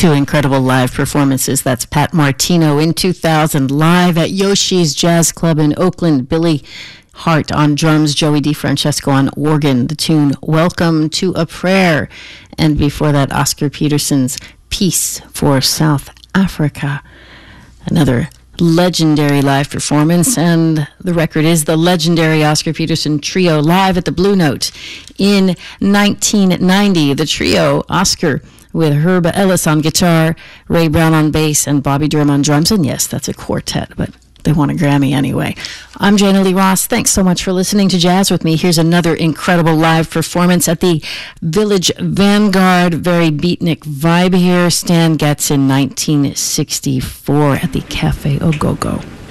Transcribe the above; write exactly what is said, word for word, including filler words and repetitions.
Two incredible live performances. That's Pat Martino in two thousand, live at Yoshi's Jazz Club in Oakland. Billy Hart on drums, Joey DeFrancesco on organ. The tune Welcome to a Prayer. And before that, Oscar Peterson's Peace for South Africa. Another legendary live performance, and the record is the legendary Oscar Peterson Trio live at the Blue Note in nineteen ninety. The trio, Oscar with Herb Ellis on guitar, Ray Brown on bass, and Bobby Durham on drums. And yes, that's a quartet, but they won a Grammy anyway. I'm Jana Lee Ross. Thanks so much for listening to Jazz with me. Here's another incredible live performance at the Village Vanguard. Very beatnik vibe here. Stan Getz in nineteen sixty-four at the Cafe Ogogo.